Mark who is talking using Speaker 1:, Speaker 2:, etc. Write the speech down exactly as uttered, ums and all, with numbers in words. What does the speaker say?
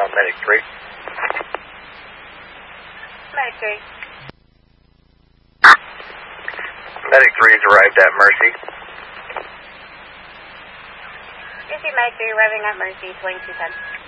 Speaker 1: uh, Medic three.
Speaker 2: Medic three.
Speaker 1: Medic three's arrived at Mercy.
Speaker 2: You see Medic three arriving at Mercy, twenty-two ten.